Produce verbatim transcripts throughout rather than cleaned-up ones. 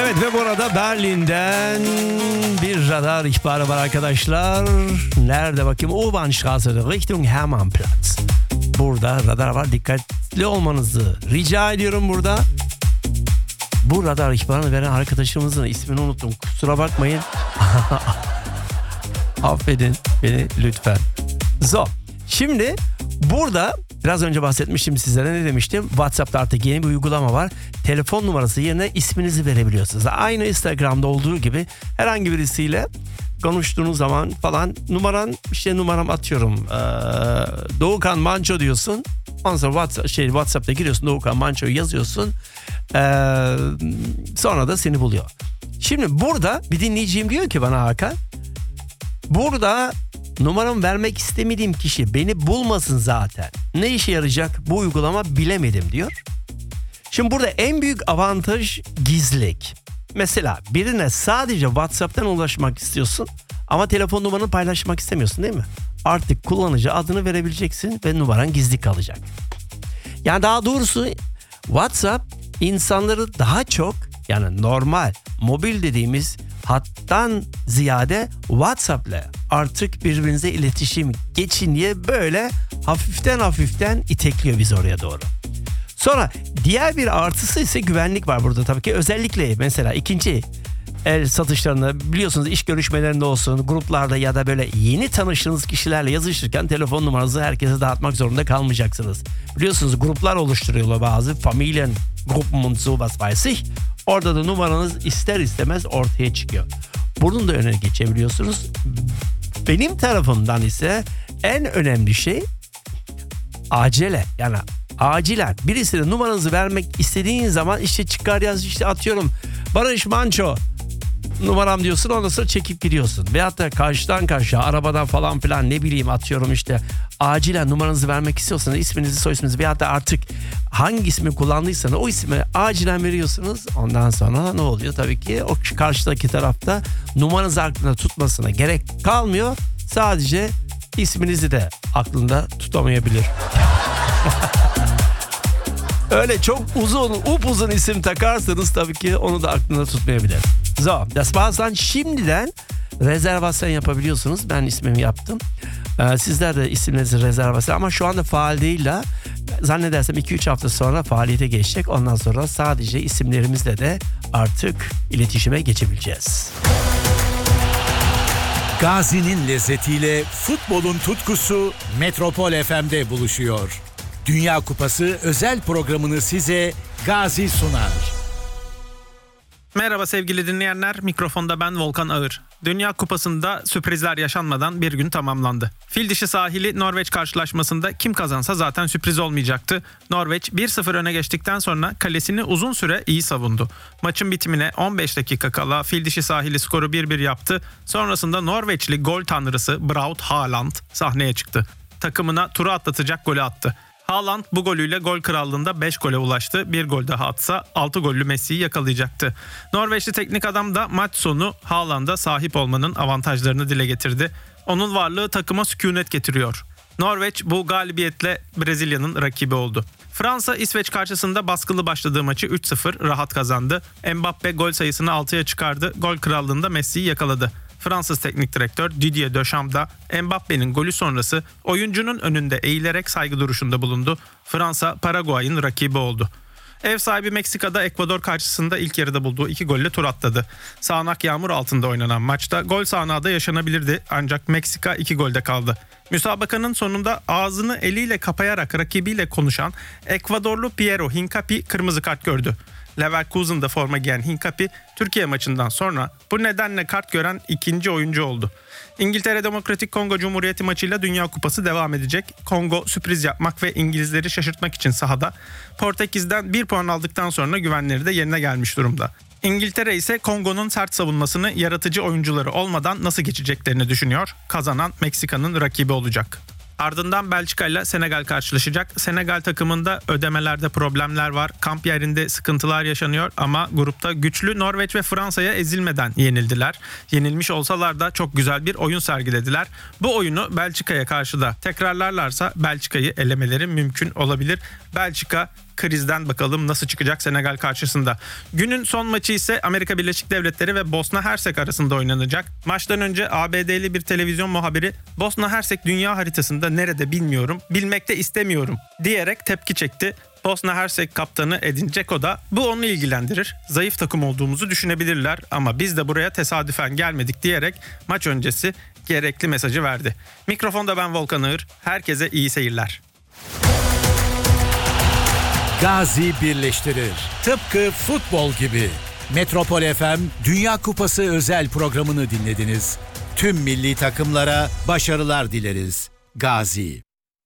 Evet ve burada Berlin'den bir radar ihbarı var arkadaşlar. Nerede bakayım? U-Bahn-Straße Richtung Hermannplatz. Burada radar var. Dikkatli olmanızı rica ediyorum burada. Bu radar ihbarını veren arkadaşımızın ismini unuttum. Kusura bakmayın. Affedin beni lütfen. So, şimdi burada biraz önce bahsetmiştim sizlere, ne demiştim? WhatsApp'ta artık yeni bir uygulama var. Telefon numarası yerine isminizi verebiliyorsunuz. Aynı Instagram'da olduğu gibi herhangi birisiyle konuştuğunuz zaman falan numaran, işte numaram atıyorum ee, Doğukan Manço diyorsun. Ondan sonra WhatsApp, şey, WhatsApp'ta giriyorsun, Doğukan Manço'yu yazıyorsun. Ee, sonra da seni buluyor. Şimdi burada bir dinleyicim diyor ki bana, Hakan, burada numaramı vermek istemediğim kişi beni bulmasın zaten. Ne işe yarayacak bu uygulama bilemedim diyor. Şimdi burada en büyük avantaj gizlilik. Mesela birine sadece WhatsApp'tan ulaşmak istiyorsun ama telefon numaranı paylaşmak istemiyorsun, değil mi? Artık kullanıcı adını verebileceksin ve numaran gizli kalacak. Yani daha doğrusu WhatsApp insanları daha çok, yani normal mobil dediğimiz hattan ziyade WhatsApp'la artık birbirinize iletişim geçin diye böyle hafiften hafiften itekliyor bizi oraya doğru. Sonra diğer bir artısı ise güvenlik var burada tabii ki. Özellikle mesela ikinci el satışlarında, biliyorsunuz, iş görüşmelerinde olsun, gruplarda ya da böyle yeni tanıştığınız kişilerle yazışırken telefon numaranızı herkese dağıtmak zorunda kalmayacaksınız. Biliyorsunuz gruplar oluşturuyorlar bazı. Familiengruppen und sowas weiß ich. Orada da numaranız ister istemez ortaya çıkıyor. Bunun da önüne geçebiliyorsunuz. Benim tarafımdan ise en önemli şey acele, yani acilen birisine numaranızı vermek istediğin zaman işte çıkar yaz, işte atıyorum Barış Manço numaram diyorsun, ondan sonra çekip gidiyorsun. Veyahut da karşıdan karşıya arabadan falan filan, ne bileyim, atıyorum işte acilen numaranızı vermek istiyorsanız isminizi, soy isminizi veyahut da artık hangi ismi kullandıysanız o ismi acilen veriyorsunuz. Ondan sonra ne oluyor? Tabii ki o karşıdaki tarafta numaranızı aklında tutmasına gerek kalmıyor. Sadece isminizi de aklında tutamayabilir. Öyle çok uzun, upuzun isim takarsanız tabii ki onu da aklında tutmayabilir. So, das war's dann. Şimdiden rezervasyon yapabiliyorsunuz. Ben ismimi yaptım. Ee, sizler de isimlerinizi rezervasyon, ama şu anda faal değil de zannedersem iki üç hafta sonra faaliyete geçecek. Ondan sonra sadece isimlerimizle de artık iletişime geçebileceğiz. Gazi'nin lezzetiyle futbolun tutkusu Metropol F M'de buluşuyor. Dünya Kupası özel programını size Gazi sunar. Merhaba sevgili dinleyenler, mikrofonda ben Volkan Ağır. Dünya Kupası'nda sürprizler yaşanmadan bir gün tamamlandı. Fildişi sahili Norveç karşılaşmasında kim kazansa zaten sürpriz olmayacaktı. Norveç bir sıfır öne geçtikten sonra kalesini uzun süre iyi savundu. Maçın bitimine on beş dakika kala Fildişi sahili skoru bir bir yaptı. Sonrasında Norveçli gol tanrısı Braut Haaland sahneye çıktı. Takımına turu atlatacak golü attı. Haaland bu golüyle gol krallığında beş gole ulaştı. Bir gol daha atsa altı gollü Messi'yi yakalayacaktı. Norveçli teknik adam da maç sonu Haaland'a sahip olmanın avantajlarını dile getirdi. Onun varlığı takıma sükunet getiriyor. Norveç bu galibiyetle Brezilya'nın rakibi oldu. Fransa İsveç karşısında baskılı başladığı maçı üç sıfır rahat kazandı. Mbappe gol sayısını altıya çıkardı. Gol krallığında Messi'yi yakaladı. Fransız teknik direktör Didier Deschamps da Mbappe'nin golü sonrası oyuncunun önünde eğilerek saygı duruşunda bulundu. Fransa Paraguay'ın rakibi oldu. Ev sahibi Meksika'da Ekvador karşısında ilk yarıda bulduğu iki golle tur atladı. Sağanak yağmur altında oynanan maçta gol sahnağı da yaşanabilirdi, ancak Meksika iki golde kaldı. Müsabakanın sonunda ağzını eliyle kapayarak rakibiyle konuşan Ekvadorlu Piero Hincapi kırmızı kart gördü. Leverkusen'da forma giyen Hincapi, Türkiye maçından sonra bu nedenle kart gören ikinci oyuncu oldu. İngiltere Demokratik Kongo Cumhuriyeti maçıyla Dünya Kupası devam edecek. Kongo sürpriz yapmak ve İngilizleri şaşırtmak için sahada. Portekiz'den bir puan aldıktan sonra güvenleri de yerine gelmiş durumda. İngiltere ise Kongo'nun sert savunmasını yaratıcı oyuncuları olmadan nasıl geçeceklerini düşünüyor. Kazanan Meksika'nın rakibi olacak. Ardından Belçika ile Senegal karşılaşacak. Senegal takımında ödemelerde problemler var. Kamp yerinde sıkıntılar yaşanıyor ama grupta güçlü Norveç ve Fransa'ya ezilmeden yenildiler. Yenilmiş olsalar da çok güzel bir oyun sergilediler. Bu oyunu Belçika'ya karşı da tekrarlarlarsa Belçika'yı elemeleri mümkün olabilir. Belçika krizden bakalım nasıl çıkacak Senegal karşısında. Günün son maçı ise Amerika Birleşik Devletleri ve Bosna Hersek arasında oynanacak. Maçtan önce A B D'li bir televizyon muhabiri Bosna Hersek dünya haritasında nerede bilmiyorum, bilmek de istemiyorum diyerek tepki çekti. Bosna Hersek kaptanı Edin Dzeko da bu onu ilgilendirir. Zayıf takım olduğumuzu düşünebilirler ama biz de buraya tesadüfen gelmedik diyerek maç öncesi gerekli mesajı verdi. Mikrofonda ben Volkan Ağır. Herkese iyi seyirler. Gazi birleştirir. Tıpkı futbol gibi. Metropol F M Dünya Kupası özel programını dinlediniz. Tüm milli takımlara başarılar dileriz. Gazi.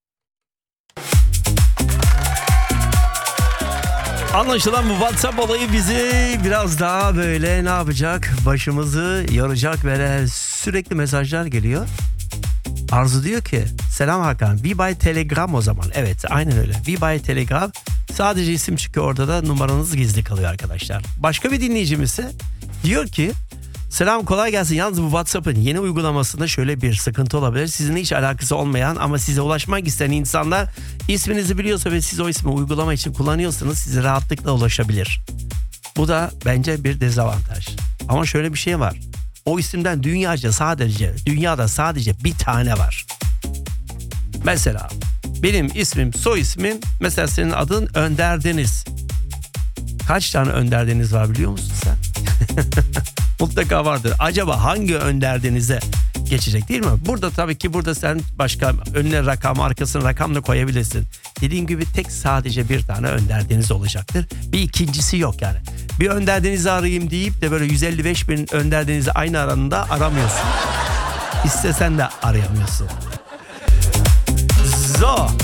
Anlaşılan bu WhatsApp olayı bizi biraz daha böyle ne yapacak? Başımızı yoracak, böyle sürekli mesajlar geliyor. Arzu diyor ki selam Hakan, we by Telegram o zaman. Evet, aynen öyle. We by Telegram. Sadece isim çıkıyor, orada da numaranız gizli kalıyor arkadaşlar. Başka bir dinleyicimiz ise diyor ki selam, kolay gelsin. Yalnız bu WhatsApp'ın yeni uygulamasında şöyle bir sıkıntı olabilir. Sizinle hiç alakası olmayan ama size ulaşmak isteyen insanlar isminizi biliyorsa ve siz o ismi uygulama için kullanıyorsanız size rahatlıkla ulaşabilir. Bu da bence bir dezavantaj. Ama şöyle bir şey var. O isimden dünyaca sadece, dünyada sadece bir tane var. Mesela benim ismim, soy ismim, mesela senin adın Önder Deniz. Kaç tane Önder Deniz var biliyor musun sen? Mutlaka vardır. Acaba hangi Önder Deniz'e geçecek, değil mi? Burada tabii ki burada sen başka önüne rakam, arkasına rakam da koyabilirsin. Dediğim gibi tek sadece bir tane Önder Deniz olacaktır. Bir ikincisi yok yani. Bir Önder Deniz'i arayayım deyip de böyle yüz elli beş bin Önder Deniz'i aynı aranda aramıyorsun. İstesen de arayamıyorsun. So.